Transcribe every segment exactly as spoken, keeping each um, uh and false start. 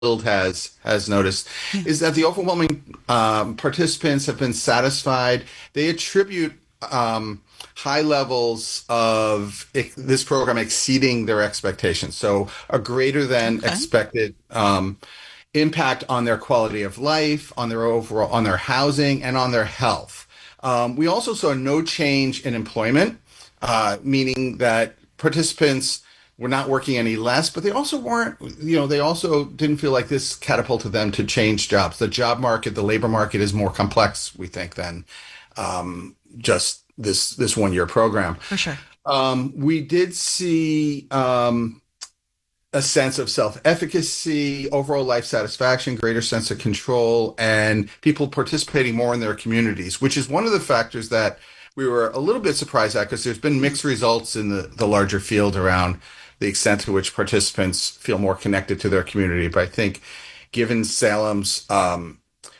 has has noticed Yeah. is that the overwhelming um, participants have been satisfied. They attribute um, high levels of ex- this program exceeding their expectations, so a greater than Okay. expected um, impact on their quality of life, on their overall, on their housing, and on their health. Um, we also saw no change in employment, uh, meaning that participants were not working any less, but they also weren't, you know, they also didn't feel like this catapulted them to change jobs. The job market, the labor market is more complex, we think, than um, just this this one year program. For sure. Um, we did see um, a sense of self-efficacy, overall life satisfaction, greater sense of control, and people participating more in their communities, which is one of the factors that we were a little bit surprised at because there's been Yeah. mixed results in the, the larger field around the extent to which participants feel more connected to their community. But I think given Salem's um,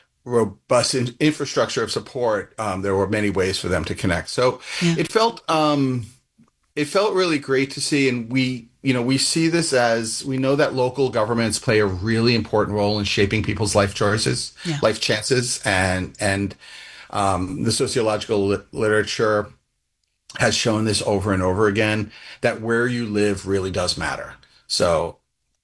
robust in- infrastructure of support, um, there were many ways for them to connect. So Yeah. it felt um, it felt really great to see, and we you know we see this as we know that local governments play a really important role in shaping people's life choices, Yeah. life chances, and and um, the sociological lit- literature has shown this over and over again that where you live really does matter. So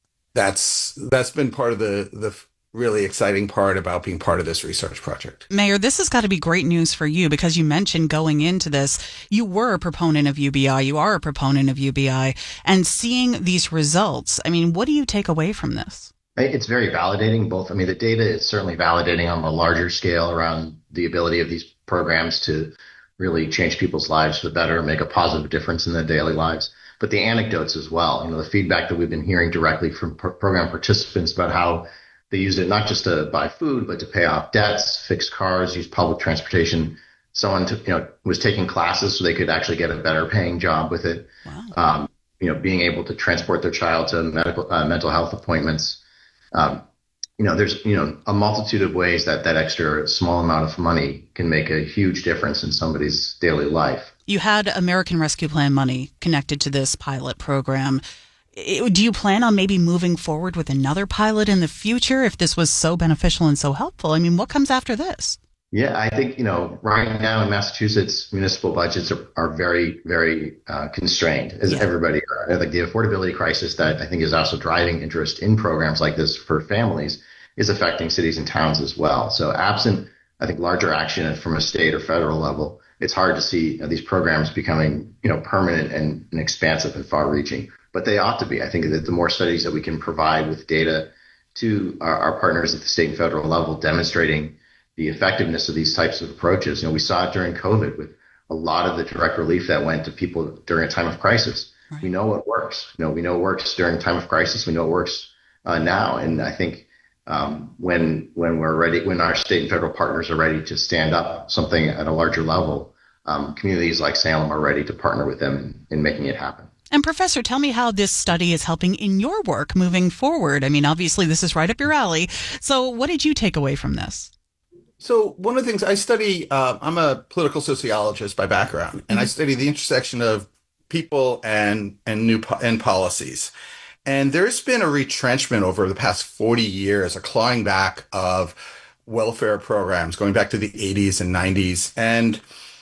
that's that's been part of the the really exciting part about being part of this research project. Mayor, this has got to be great news for you because you mentioned going into this, you were a proponent of U B I, you are a proponent of U B I, and seeing these results. I mean, what do you take away from this? It's very validating. Both, I mean, the data is certainly validating on the larger scale around the ability of these programs to really change people's lives for the better, make a positive difference in their daily lives. But the anecdotes as well, you know, the feedback that we've been hearing directly from pro- program participants about how they use it not just to buy food, but to pay off debts, fix cars, use public transportation. Someone, to, you know, was taking classes so they could actually get a better paying job with it. Wow. Um, you know, being able to transport their child to medical, uh, mental health appointments. Um, you know, there's, you know, a multitude of ways that that extra small amount of money can make a huge difference in somebody's daily life. You had American Rescue Plan money connected to this pilot program. I- Do you plan on maybe moving forward with another pilot in the future if this was so beneficial and so helpful? I mean, what comes after this? Yeah, I think, you know, right now in Massachusetts, municipal budgets are, are very, very uh, constrained, as Yeah. everybody are. Like the affordability crisis that I think is also driving interest in programs like this for families is affecting cities and towns as well. So absent, I think, larger action from a state or federal level, it's hard to see you know, these programs becoming, you know, permanent and, and expansive and far reaching. But they ought to be. I think that the more studies that we can provide with data to our, our partners at the state and federal level demonstrating the effectiveness of these types of approaches. You know, we saw it during COVID with a lot of the direct relief that went to people during a time of crisis. We Right. know what works. You know, we know it works during a time of crisis. We know it works uh, now. And I think um, when when we're ready, when our state and federal partners are ready to stand up something at a larger level, um, communities like Salem are ready to partner with them in, in making it happen. And Professor, tell me how this study is helping in your work moving forward. I mean, obviously this is right up your alley. So what did you take away from this? So one of the things I study, uh, I'm a political sociologist by background, and I Mhm. study the intersection of people and and new po- and policies. And there's been a retrenchment over the past forty years, a clawing back of welfare programs going back to the eighties and nineties. And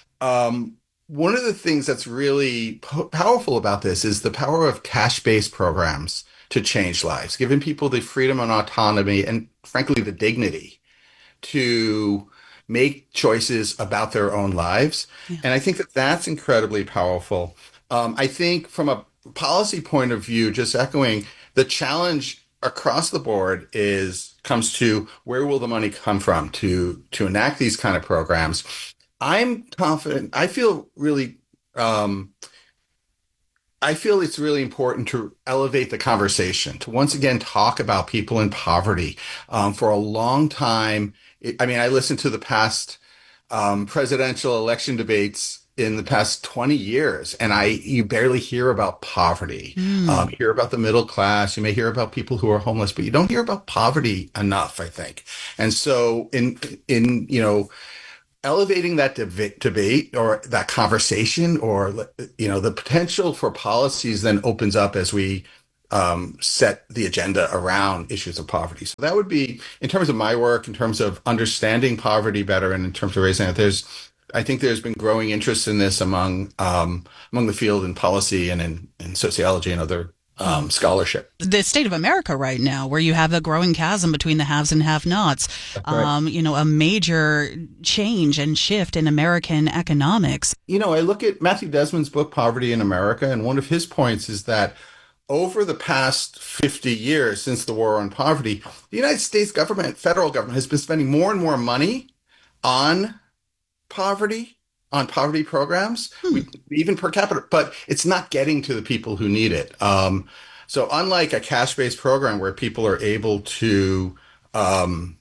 um, one of the things that's really po- powerful about this is the power of cash-based programs to change lives, giving people the freedom and autonomy and, frankly, the dignity to make choices about their own lives. Yeah. And I think that that's incredibly powerful. Um, I think from a policy point of view, just echoing the challenge across the board is comes to where will the money come from to to enact these kind of programs. I'm confident. I feel really um, I feel it's really important to elevate the conversation, to once again talk about people in poverty. Um, for a long time, it, I mean, I listened to the past um, presidential election debates in the past twenty years, and I you barely hear about poverty. Um, Mm. you hear about the middle class, you may hear about people who are homeless, but you don't hear about poverty enough, I think. And so, in in you know elevating that deb- debate or that conversation or you know the potential for policies then opens up as we um, set the agenda around issues of poverty. So that would be, in terms of my work, in terms of understanding poverty better, and in terms of raising it. There's, I think, there's been growing interest in this among um, among the field in policy and in, in sociology and other um, scholarship. The state of America right now, where you have a growing chasm between the haves and have-nots, Right. um, you know, a major change and shift in American economics. You know, I look at Matthew Desmond's book, Poverty in America, and one of his points is that over the past fifty years since the war on poverty, the United States government, federal government, has been spending more and more money on poverty, on poverty programs, we, even per capita, but it's not getting to the people who need it. Um, so unlike a cash-based program where people are able to um,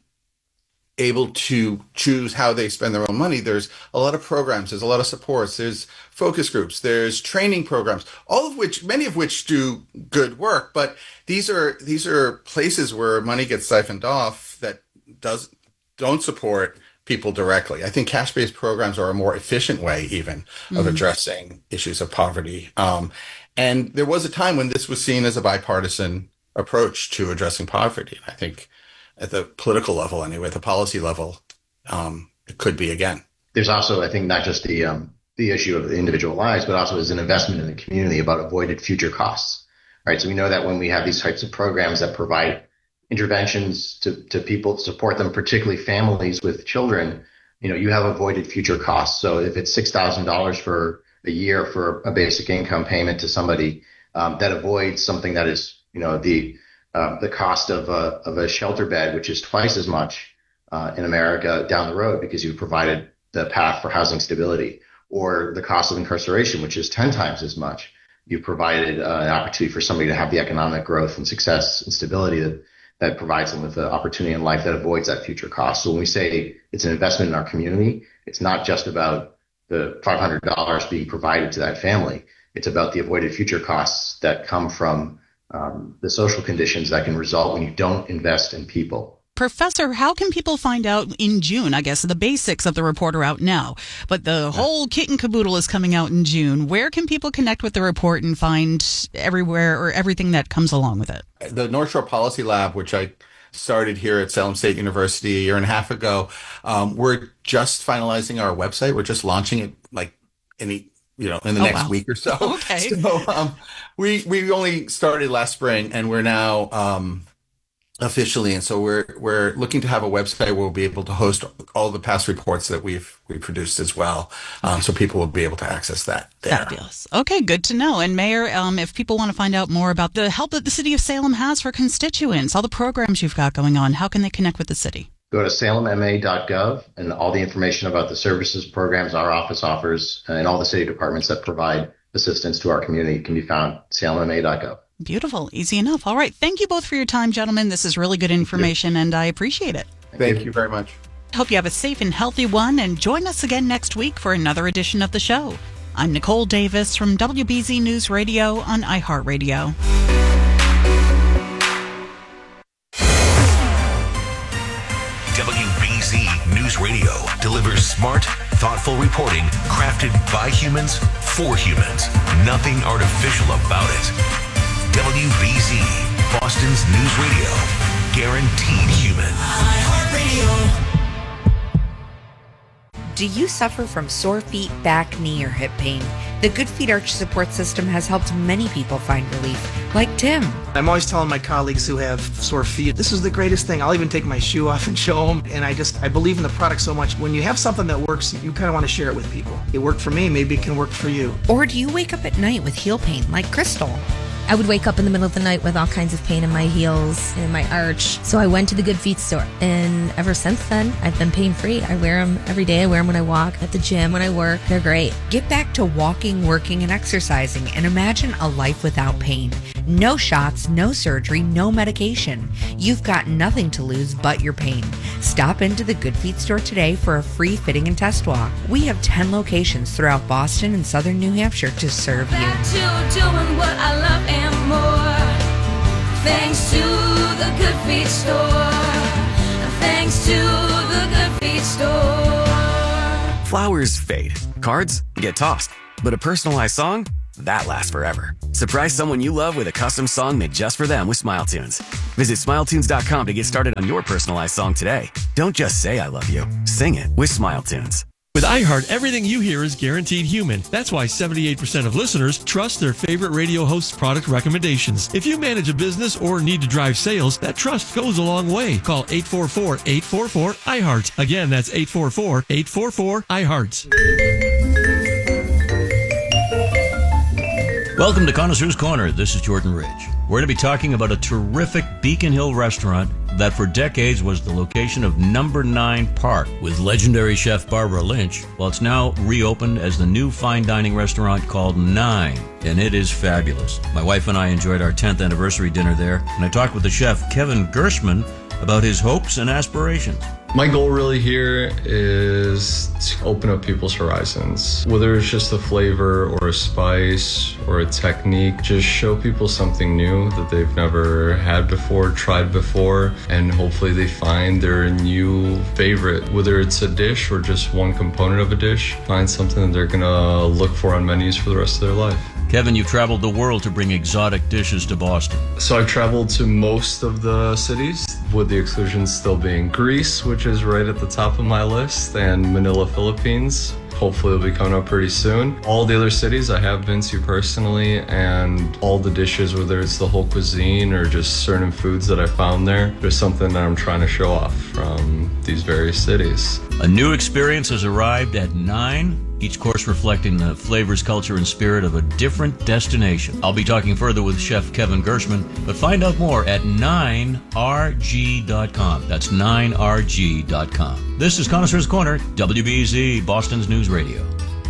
able to choose how they spend their own money, there's a lot of programs, there's a lot of supports, there's focus groups, there's training programs, all of which, many of which do good work, but these are these are places where money gets siphoned off that does don't support people directly. I think cash-based programs are a more efficient way even of addressing issues of poverty. Um, and there was a time when this was seen as a bipartisan approach to addressing poverty. I think at the political level, anyway, at the policy level, um, it could be again. There's also, I think, not just the um, the issue of the individual lives, but also as an investment in the community about avoided future costs. Right. So we know that when we have these types of programs that provide interventions to, to people, support them, particularly families with children, you know, you have avoided future costs. So if it's six thousand dollars for a year for a basic income payment to somebody, um, that avoids something that is, you know, the uh, the cost of a, of a shelter bed, which is twice as much uh, in America down the road because you provided the path for housing stability, or the cost of incarceration, which is ten times as much. You provided uh, an opportunity for somebody to have the economic growth and success and stability that that provides them with the opportunity in life that avoids that future cost. So when we say it's an investment in our community, it's not just about the five hundred dollars being provided to that family. It's about the avoided future costs that come from um, the social conditions that can result when you don't invest in people. Professor, how can people find out in June? I guess the basics of the report are out now, but the whole kit and caboodle is coming out in June. Where can people connect with the report and find everywhere or everything that comes along with it? The North Shore Policy Lab, which I started here at Salem State University a year and a half ago, um, we're just finalizing our website. We're just launching it like any, you know, in the Oh, next wow. week or so. Okay. So um, we we only started last spring, and we're now um, officially, and so we're we're looking to have a website where we'll be able to host all the past reports that we've we produced as well, um, so people will be able to access that there. Fabulous. Okay, good to know. And Mayor, um, if people want to find out more about the help that the city of Salem has for constituents, all the programs you've got going on, how can they connect with the city? Go to salem m a dot gov, and all the information about the services, programs our office offers, and all the city departments that provide assistance to our community can be found at salem m a dot gov. Beautiful. Easy enough. All right. Thank you both for your time, gentlemen. This is really good information, and I appreciate it. Thank you very much. Hope you have a safe and healthy one, and join us again next week for another edition of the show. I'm Nicole Davis from W B Z News Radio on iHeartRadio. W B Z News Radio delivers smart, thoughtful reporting crafted by humans for humans. Nothing artificial about it. W B Z, Boston's news radio, guaranteed human. iHeartRadio. Do you suffer from sore feet, back, knee, or hip pain? The Good Feet Arch Support System has helped many people find relief, like Tim. I'm always telling my colleagues who have sore feet, this is the greatest thing. I'll even take my shoe off and show them. And I just, I believe in the product so much. When you have something that works, you kind of want to share it with people. It worked for me, maybe it can work for you. Or do you wake up at night with heel pain, like Crystal? I would wake up in the middle of the night with all kinds of pain in my heels and in my arch. So I went to the Good Feet store. And ever since then, I've been pain-free. I wear them every day. I wear them when I walk, at the gym, when I work. They're great. Get back to walking, working, and exercising, and imagine a life without pain. No shots, no surgery, no medication. You've got nothing to lose but your pain. Stop into the Good Feet store today for a free fitting and test walk. We have ten locations throughout Boston and southern New Hampshire to serve you. Back to doing what I love and more. Thanks to the Good Feet store. Thanks to the Good Feet store. Flowers fade. Cards get tossed. But a personalized song? that lasts forever. Surprise someone you love with a custom song made just for them with SmileTunes. Visit smile tunes dot com to get started on your personalized song today. Don't just say I love you. Sing it with SmileTunes. With iHeart, everything you hear is guaranteed human. That's why seventy-eight percent of listeners trust their favorite radio host's product recommendations. If you manage a business or need to drive sales, that trust goes a long way. Call eight four four, eight four four, I heart. Again, that's eight four four, eight four four, I heart. Welcome to Connoisseur's Corner. This is Jordan Ridge. We're going to be talking about a terrific Beacon Hill restaurant that for decades was the location of Number Nine Park with legendary chef Barbara Lynch. Well, it's now reopened as the new fine dining restaurant called Nine, and it is fabulous. My wife and I enjoyed our tenth anniversary dinner there, and I talked with the chef Kevin Gershman about his hopes and aspirations. My goal really here is to open up people's horizons. Whether it's just a flavor or a spice or a technique, just show people something new that they've never had before, tried before, and hopefully they find their new favorite. Whether it's a dish or just one component of a dish, find something that they're gonna look for on menus for the rest of their life. Kevin, you've traveled the world to bring exotic dishes to Boston. So I've traveled to most of the cities, with the exclusions still being Greece, which is right at the top of my list, and Manila, Philippines. Hopefully it'll be coming up pretty soon. All the other cities I have been to personally, and all the dishes, whether it's the whole cuisine or just certain foods that I found there, there's something that I'm trying to show off from these various cities. A new experience has arrived at Nine, each course reflecting the flavors, culture, and spirit of a different destination. I'll be talking further with Chef Kevin Gershman, but find out more at nine R G dot com. That's nine R G dot com. This is Connoisseur's Corner, W B Z, Boston's News Radio.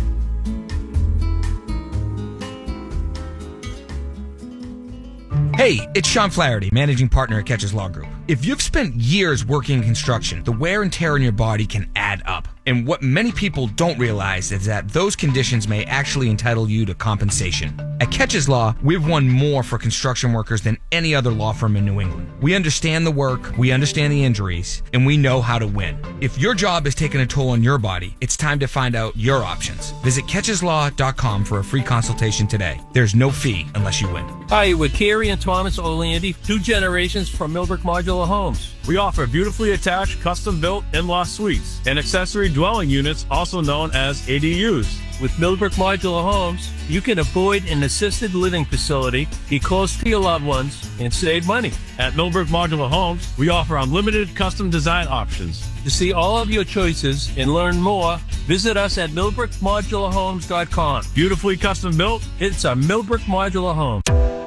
Hey, it's Sean Flaherty, managing partner at Catches Law Group. If you've spent years working in construction, the wear and tear on your body can add up. And what many people don't realize is that those conditions may actually entitle you to compensation. At Catches Law, we've won more for construction workers than any other law firm in New England. We understand the work, we understand the injuries, and we know how to win. If your job is taking a toll on your body, it's time to find out your options. Visit catches law dot com for a free consultation today. There's no fee unless you win. Hi, we're Carrie and Thomas Orlandi, two generations from Millbrook Modular Homes. We offer beautifully attached, custom-built in-law suites and accessory dwelling units, also known as A D Us. With Millbrook Modular Homes, you can avoid an assisted living facility, be close to your loved ones, and save money. At Millbrook Modular Homes, we offer unlimited custom design options. To see all of your choices and learn more, visit us at millbrook modular homes dot com. Beautifully custom built, it's a Millbrook Modular Home.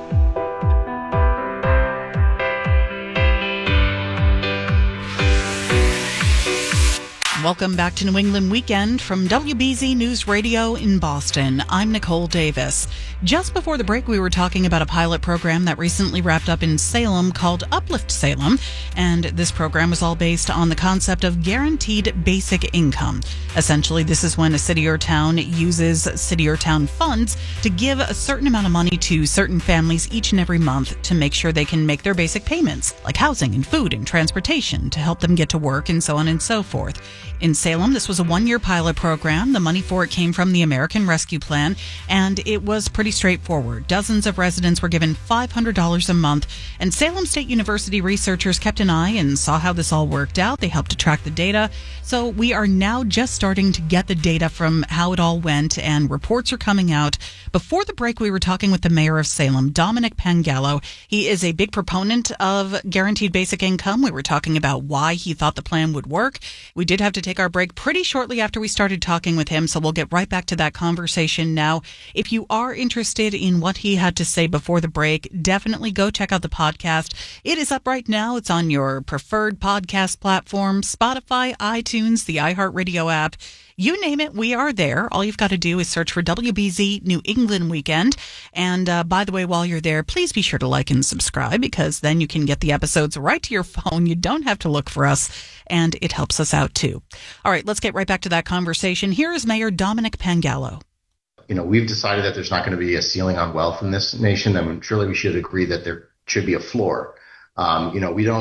Welcome back to New England Weekend from W B Z News Radio in Boston. I'm Nicole Davis. Just before the break, we were talking about a pilot program that recently wrapped up in Salem called Uplift Salem. And this program was all based on the concept of guaranteed basic income. Essentially, this is when a city or town uses city or town funds to give a certain amount of money to certain families each and every month to make sure they can make their basic payments, like housing and food and transportation, to help them get to work and so on and so forth. In Salem, this was a one-year pilot program. The money for it came from the American Rescue Plan, and it was pretty straightforward. Dozens of residents were given five hundred dollars a month, and Salem State University researchers kept an eye and saw how this all worked out. They helped to track the data. So we are now just starting to get the data from how it all went, and reports are coming out. Before the break, we were talking with the mayor of Salem, Dominic Pangallo. He is a big proponent of guaranteed basic income. We were talking about why he thought the plan would work. We did have to take our break pretty shortly after we started talking with him, so we'll get right back to that conversation now. If you are interested in what he had to say before the break, definitely go check out the podcast. It is up right now. It's on your preferred podcast platform, Spotify, iTunes, the iHeartRadio app. You name it, we are there. All you've got to do is search for W B Z New England Weekend. And uh, by the way, while you're there, please be sure to like and subscribe, because then you can get the episodes right to your phone. You don't have to look for us, and it helps us out too. All right, let's get right back to that conversation. Here is Mayor Dominic Pangallo. You know, we've decided that there's not going to be a ceiling on wealth in this nation. I mean, surely we should agree that there should be a floor. Um, you know, we don't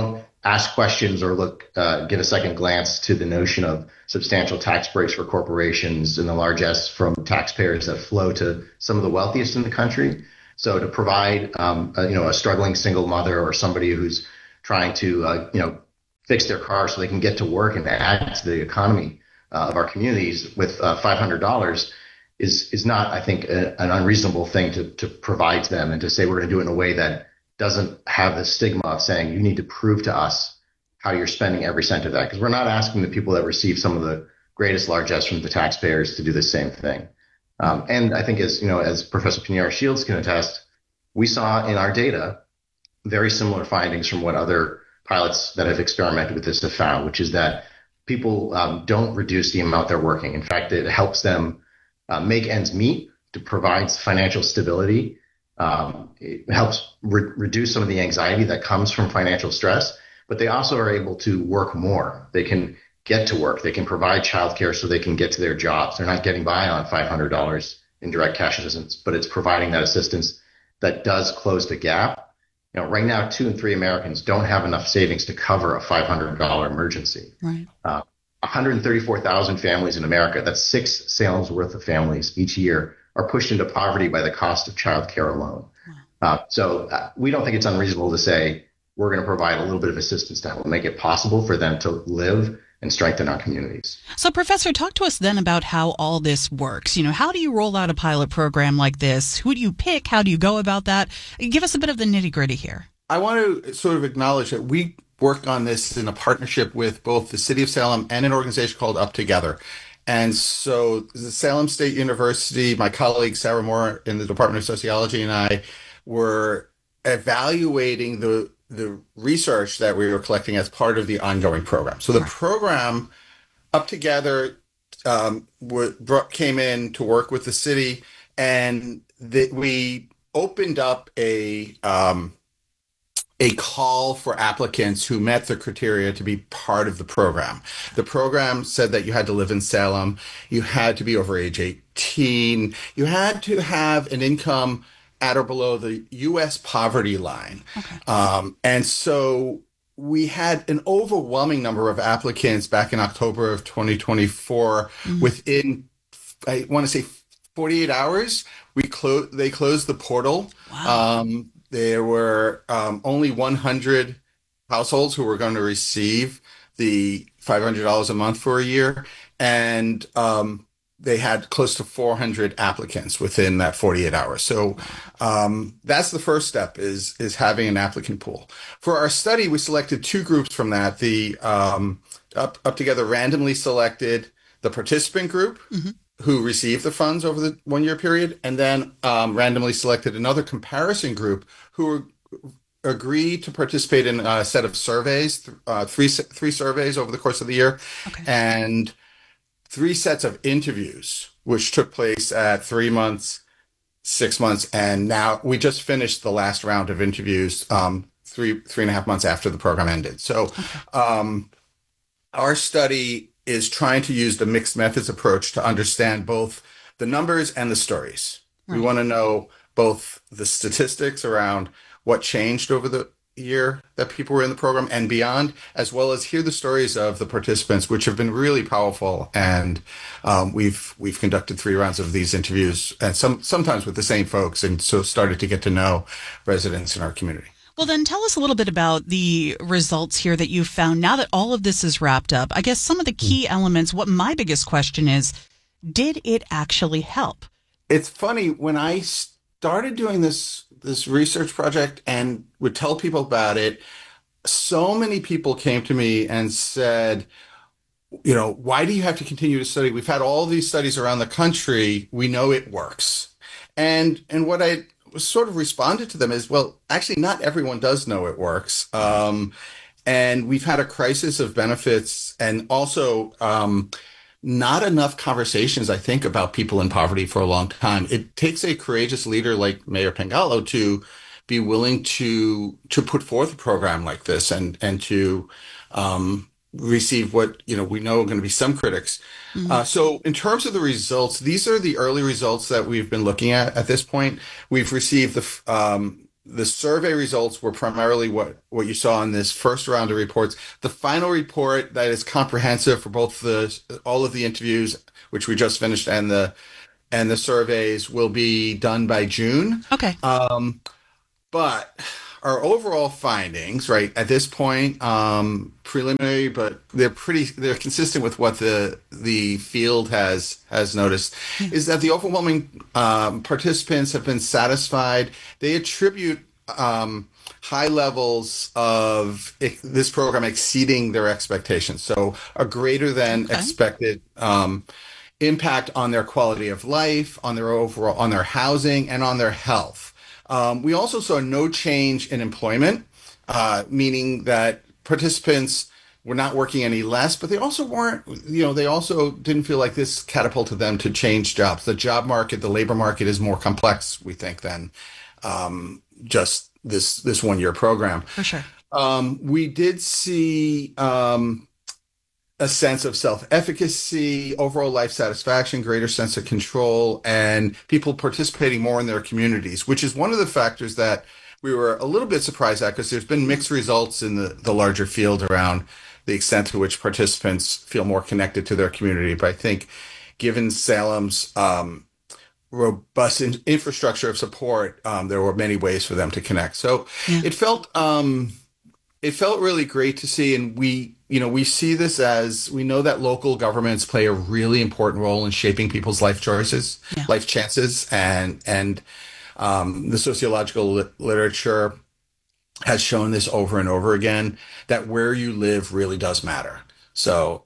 ask questions or look, uh, give a second glance to the notion of substantial tax breaks for corporations and the largesse from taxpayers that flow to some of the wealthiest in the country. So to provide, um, a, you know, a struggling single mother or somebody who's trying to, uh, you know, fix their car so they can get to work and add to the economy uh, of our communities with uh, five hundred dollars is is not, I think, a, an unreasonable thing to to provide to them, and to say we're going to do it in a way that doesn't have the stigma of saying you need to prove to us how you're spending every cent of that, because we're not asking the people that receive some of the greatest largesse from the taxpayers to do the same thing. Um, and I think, as you know, as Professor Pinheiro-Shields can attest, we saw in our data very similar findings from what other pilots that have experimented with this have found, which is that people um, don't reduce the amount they're working. In fact, it helps them uh, make ends meet, to provide financial stability. Um, it helps re- reduce some of the anxiety that comes from financial stress, but they also are able to work more. They can get to work. They can provide childcare so they can get to their jobs. They're not getting by on five hundred dollars in direct cash assistance, but it's providing that assistance that does close the gap. You know, right now, two in three Americans don't have enough savings to cover a five hundred dollars emergency. Right. Uh, one hundred thirty-four thousand families in America, that's six Salem's worth of families each year, are pushed into poverty by the cost of childcare alone. Wow. Uh, so uh, we don't think it's unreasonable to say we're going to provide a little bit of assistance to help make it possible for them to live and strengthen our communities. So, Professor, talk to us then about how all this works. You know, how do you roll out a pilot program like this? Who do you pick? How do you go about that? Give us a bit of the nitty-gritty here. I want to sort of acknowledge that we work on this in a partnership with both the City of Salem and an organization called Up Together. And so the Salem State University, my colleague Sarah Moore in the Department of Sociology, and I were evaluating the the research that we were collecting as part of the ongoing program. So the program Up Together um, w- brought, came in to work with the city, and the, we opened up a um, a call for applicants who met the criteria to be part of the program. The program said that you had to live in Salem, you had to be over age eighteen, you had to have an income at or below the U S poverty line. Okay. Um, and so we had an overwhelming number of applicants back in October of twenty twenty-four. Mm-hmm. Within, I want to say forty-eight hours, we closed, they closed the portal. Wow. Um, there were um, only one hundred households who were going to receive the five hundred dollars a month for a year. And um, they had close to four hundred applicants within that forty-eight hours. So um, that's the first step, is is having an applicant pool. For our study, we selected two groups from that. The um, up, up Together randomly selected the participant group, mm-hmm. who received the funds over the one-year period, and then um, randomly selected another comparison group who agreed to participate in a set of surveys, uh, three three surveys over the course of the year, okay. and three sets of interviews, which took place at three months, six months, and now we just finished the last round of interviews um, three three and a half months after the program ended. So okay. um, our study is trying to use the mixed methods approach to understand both the numbers and the stories. Right. We want to know both the statistics around what changed over the year that people were in the program and beyond, as well as hear the stories of the participants, which have been really powerful. And um, we've we've conducted three rounds of these interviews, and some sometimes with the same folks, and so started to get to know residents in our community. Well, then tell us a little bit about the results here that you've found. Now that all of this is wrapped up, I guess some of the key elements, what my biggest question is, did it actually help? It's funny, when I started doing this this research project and would tell people about it, so many people came to me and said, you know, why do you have to continue to study? We've had all these studies around the country. We know it works. And and what I sort of responded to them is, well, actually, not everyone does know it works. Um, and we've had a crisis of benefits, and also um, not enough conversations, I think, about people in poverty for a long time. It takes a courageous leader like Mayor Pangallo to be willing to to put forth a program like this, and and to um, receive what, you know, we know are going to be some critics. Mm-hmm. Uh, so in terms of the results, these are the early results that we've been looking at at this point. We've received the um, the survey results were primarily what, what you saw in this first round of reports. The final report that is comprehensive for both the all of the interviews, which we just finished, and the and the surveys will be done by June. Okay. Um, but our overall findings, right, at this point, um, preliminary, but they're pretty, they're consistent with what the the field has has noticed, yeah. is that the overwhelming um, participants have been satisfied. They attribute um, high levels of ex- this program exceeding their expectations, so a greater than okay. expected um, impact on their quality of life, on their overall, on their housing, and on their health. Um, we also saw no change in employment, uh, meaning that participants were not working any less, but they also weren't, you know, they also didn't feel like this catapulted them to change jobs. The job market, the labor market is more complex, we think, than um, just this this one year program. For sure. Um, we did see um, a sense of self-efficacy, overall life satisfaction, greater sense of control, and people participating more in their communities, which is one of the factors that we were a little bit surprised at, because there's been mixed results in the, the larger field around the extent to which participants feel more connected to their community. But I think given Salem's um, robust in- infrastructure of support, um, there were many ways for them to connect. So yeah. it felt um, it felt really great to see, and we you know we see this as, we know that local governments play a really important role in shaping people's life choices, yeah. life chances, and and um, the sociological li- literature has shown this over and over again, that where you live really does matter. So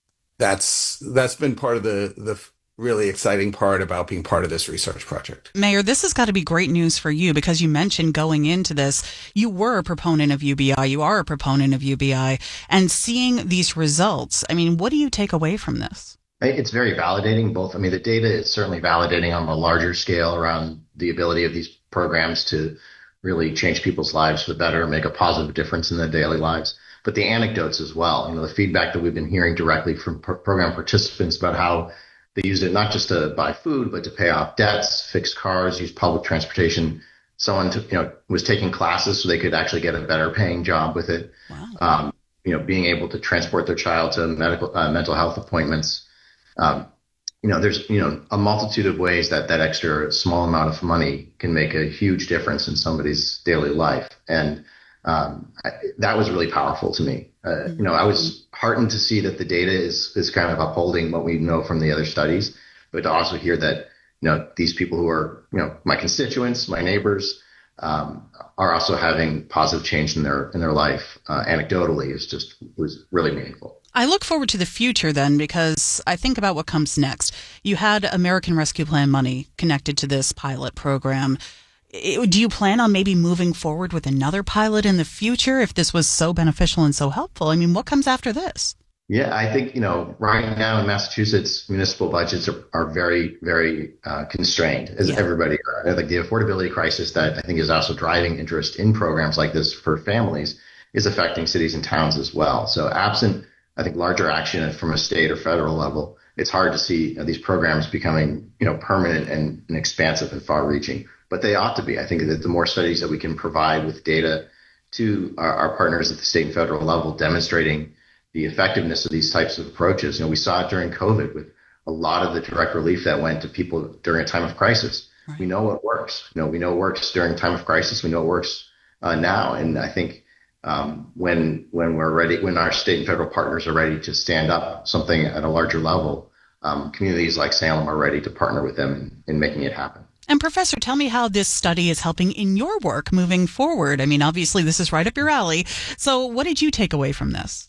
that's that's been part of the the really exciting part about being part of this research project. Mayor, this has got to be great news for you, because you mentioned going into this, you were a proponent of U B I, you are a proponent of U B I, and seeing these results, I mean, what do you take away from this? It's very validating, both. I mean, the data is certainly validating on a larger scale around the ability of these programs to really change people's lives for the better, make a positive difference in their daily lives. But the anecdotes as well, you know, the feedback that we've been hearing directly from pro- program participants about how they used it not just to buy food, but to pay off debts, fix cars, use public transportation. Someone to, you know, was taking classes so they could actually get a better paying job with it. Wow. Um, you know, being able to transport their child to medical, uh, mental health appointments. Um, you know, there's, you know, a multitude of ways that that extra small amount of money can make a huge difference in somebody's daily life. And um, I, that was really powerful to me. Uh, you know, I was heartened to see that the data is, is kind of upholding what we know from the other studies, but to also hear that, you know, these people who are, you know, my constituents, my neighbors, um, are also having positive change in their, in their life. Uh, anecdotally is just, was really meaningful. I look forward to the future then, because I think about what comes next. You had American Rescue Plan money connected to this pilot program. It, do you plan on maybe moving forward with another pilot in the future if this was so beneficial and so helpful? I mean, what comes after this? Yeah, I think, you know, right now in Massachusetts, municipal budgets are, are very, very uh, constrained, as yeah. everybody are. Like the affordability crisis that I think is also driving interest in programs like this for families is affecting cities and towns as well. So absent, I think, larger action from a state or federal level, it's hard to see, you know, these programs becoming, you know, permanent and, and expansive and far-reaching. But they ought to be. I think that the more studies that we can provide with data to our, our partners at the state and federal level, demonstrating the effectiveness of these types of approaches. You know, we saw it during COVID with a lot of the direct relief that went to people during a time of crisis. Right. We know what works. You know, we know it works during a time of crisis. We know it works uh, now. And I think um, when when we're ready, when our state and federal partners are ready to stand up something at a larger level, um, communities like Salem are ready to partner with them in, in making it happen. And Professor, tell me how this study is helping in your work moving forward. I mean, obviously, this is right up your alley. So what did you take away from this?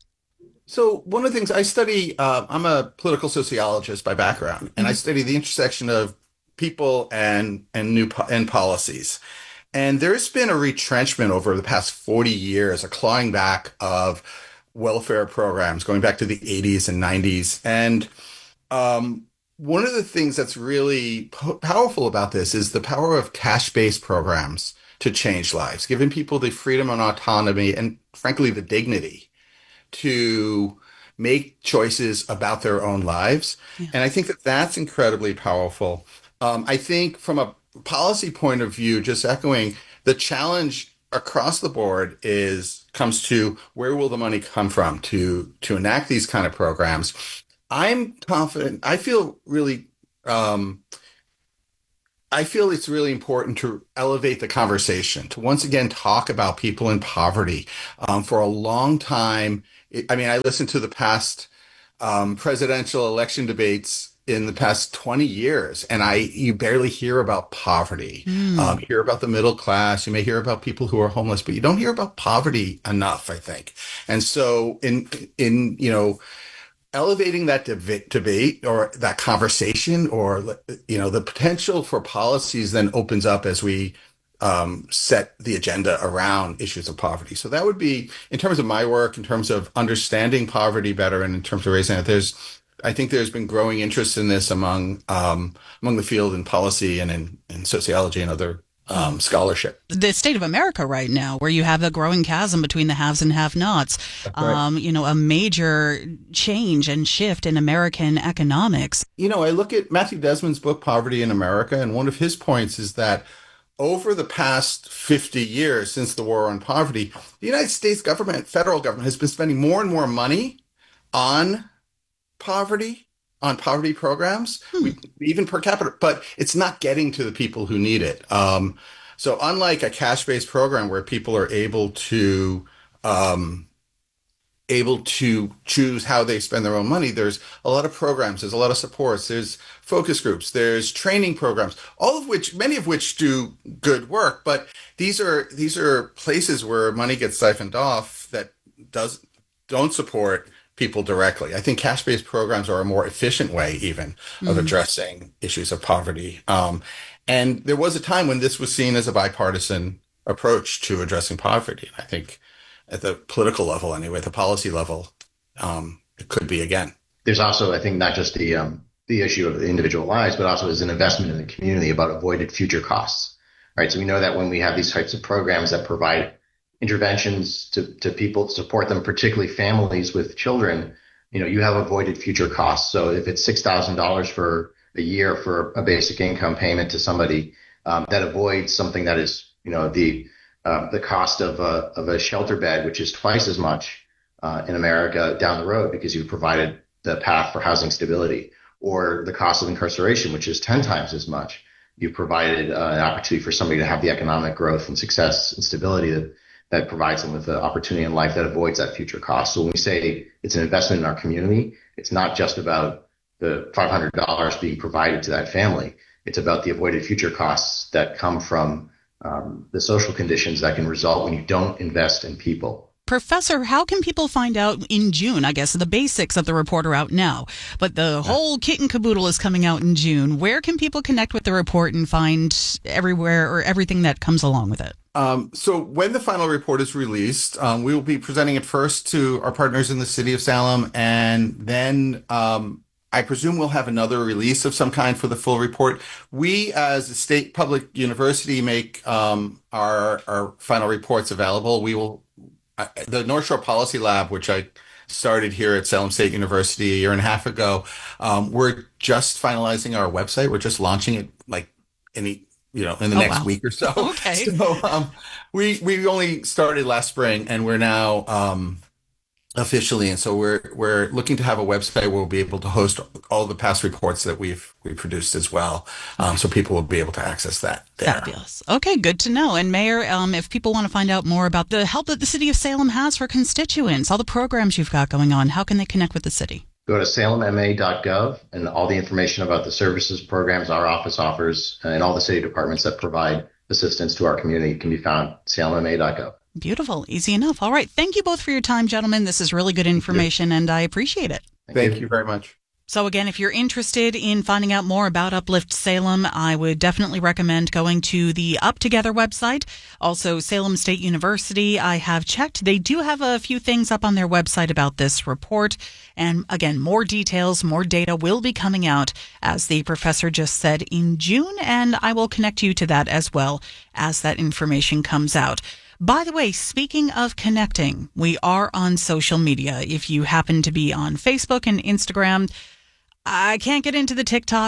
So one of the things I study, uh, I'm a political sociologist by background, and mm-hmm. I study the intersection of people and and new po- and policies. And there's been a retrenchment over the past forty years, a clawing back of welfare programs going back to the eighties and nineties. And um, one of the things that's really po- powerful about this is the power of cash-based programs to change lives, giving people the freedom and autonomy and, frankly, the dignity to make choices about their own lives. Yeah. And I think that that's incredibly powerful. Um, I think from a policy point of view, just echoing the challenge across the board is comes to where will the money come from to to enact these kind of programs. I'm confident. I feel really. Um, I feel it's really important to elevate the conversation, to once again talk about people in poverty. Um, for a long time, it, I mean, I listened to the past um, presidential election debates in the past twenty years, and I you barely hear about poverty. Mm. Um, you hear about the middle class. You may hear about people who are homeless, but you don't hear about poverty enough, I think. And so, in in you know. elevating that deb- debate or that conversation, or you know, the potential for policies then opens up as we um, set the agenda around issues of poverty. So that would be, in terms of my work, in terms of understanding poverty better, and in terms of raising it. There's, I think, there's been growing interest in this among um, among the field in policy and in, in sociology and other um, scholarship. The state of America right now, where you have a growing chasm between the haves and have-nots, right. um, you know, a major change and shift in American economics. You know, I look at Matthew Desmond's book, Poverty in America, and one of his points is that over the past fifty years since the war on poverty, the United States government, federal government, has been spending more and more money on poverty, on poverty programs, Hmm. we, even per capita, but it's not getting to the people who need it. Um, so unlike a cash-based program where people are able to um, able to choose how they spend their own money, there's a lot of programs, there's a lot of supports, there's focus groups, there's training programs, all of which, many of which do good work, but these are these are places where money gets siphoned off that does don't support people directly. I think cash-based programs are a more efficient way even of Mhm. addressing issues of poverty. Um, and there was a time when this was seen as a bipartisan approach to addressing poverty. And I think at the political level anyway, at the policy level, um, it could be again. There's also, I think, not just the um, the issue of the individual lives, but also as an investment in the community about avoided future costs, right? So we know that when we have these types of programs that provide interventions to, to people, support them, particularly families with children, you know, you have avoided future costs. So if it's six thousand dollars for a year for a basic income payment to somebody, um, that avoids something that is, you know, the uh, the cost of a, of a shelter bed, which is twice as much uh, in America down the road because you provided the path for housing stability, or the cost of incarceration, which is ten times as much. You provided uh, an opportunity for somebody to have the economic growth and success and stability that that provides them with the opportunity in life that avoids that future cost. So when we say it's an investment in our community, it's not just about the five hundred dollars being provided to that family. It's about the avoided future costs that come from um, the social conditions that can result when you don't invest in people. Professor, how can people find out in June? I guess the basics of the report are out now, but the whole kit and caboodle is coming out in June. Where can people connect with the report and find everywhere or everything that comes along with it? Um, so when the final report is released, um, we will be presenting it first to our partners in the city of Salem, and then um, I presume we'll have another release of some kind for the full report. We, as a state public university, make um, our our final reports available. We will uh, the North Shore Policy Lab, which I started here at Salem State University a year and a half ago. Um, we're just finalizing our website. We're just launching it like any. you know, in the Oh, next wow. week or so. Okay. So um, we we only started last spring, and we're now um, officially, and so we're we're looking to have a website where we'll be able to host all the past reports that we've we produced as well, um, so people will be able to access that there. Fabulous. Okay, good to know. And Mayor, um, if people want to find out more about the help that the city of Salem has for constituents, all the programs you've got going on, how can they connect with the city? Go to salem m a dot gov, and all the information about the services, programs our office offers, and all the city departments that provide assistance to our community can be found at salem m a dot gov. Beautiful. Easy enough. All right. Thank you both for your time, gentlemen. This is really good information, and I appreciate it. Thank, Thank you. you very much. So again, if you're interested in finding out more about Uplift Salem, I would definitely recommend going to the Up Together website. Also, Salem State University, I have checked. They do have a few things up on their website about this report. And again, more details, more data will be coming out, as the professor just said, in June. And I will connect you to that as well as that information comes out. By the way, speaking of connecting, we are on social media. If you happen to be on Facebook and Instagram, I can't get into the TikTok.